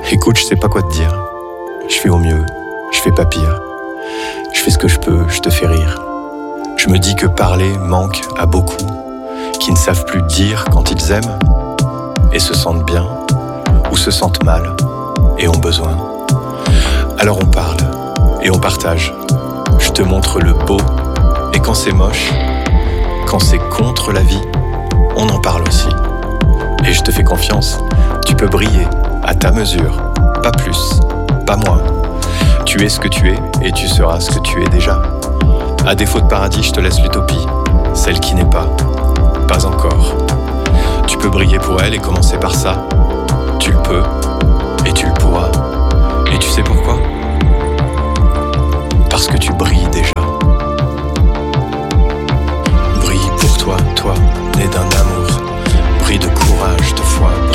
Écoute, je sais pas quoi te dire. Je fais au mieux, je fais pas pire. Je fais ce que je peux, je te fais rire. Je me dis que parler manque à beaucoup, qui ne savent plus dire quand ils aiment, et se sentent bien, ou se sentent mal, et ont besoin. Alors on parle, et on partage. Je te montre le beau, et quand c'est moche, quand c'est contre la vie, on en parle aussi. Et je te fais confiance, tu peux briller à ta mesure, pas plus, pas moins. Tu es ce que tu es et tu seras ce que tu es déjà. À défaut de paradis, je te laisse l'utopie, celle qui n'est pas encore. Tu peux briller pour elle et commencer par ça. Tu le peux et tu le pourras. Et tu sais pourquoi ? Parce que tu brilles déjà. Brille pour toi, toi, né d'un amour. Brille de courage, de foi.